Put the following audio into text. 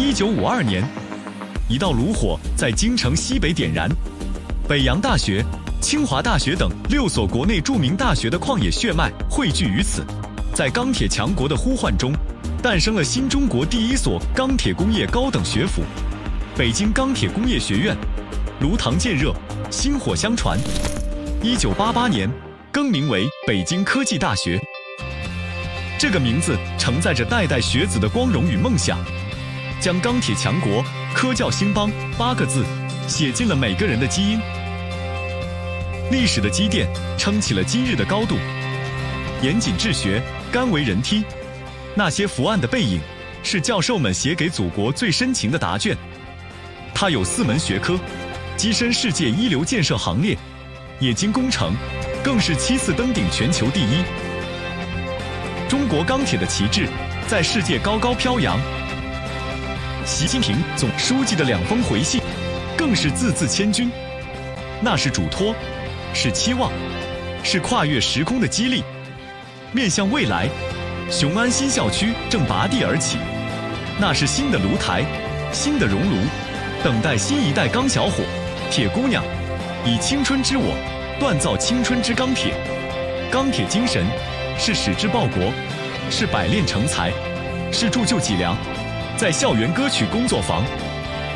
1952年，一道炉火在京城西北点燃，北洋大学、清华大学等6所国内著名大学的矿业血脉汇聚于此，在钢铁强国的呼唤中，诞生了新中国第1所钢铁工业高等学府——北京钢铁工业学院。炉膛渐热，薪火相传，1988年更名为北京科技大学。这个名字承载着代代学子的光荣与梦想，将钢铁强国、科教兴邦8个字写进了每个人的基因。历史的积淀撑起了今日的高度，严谨治学，甘为人梯。那些伏案的背影，是教授们写给祖国最深情的答卷。它有4门学科，跻身世界一流建设行列，冶金工程更是7次登顶全球第1。中国钢铁的旗帜在世界高高飘扬。习近平总书记的2封回信，更是字字千钧。那是嘱托，是期望，是跨越时空的激励。面向未来，雄安新校区正拔地而起，那是新的炉台，新的熔炉，等待新一代钢小伙、铁姑娘，以青春之我，锻造青春之钢铁。钢铁精神是矢志报国，是百炼成才，是铸就脊梁。在校园歌曲工作坊，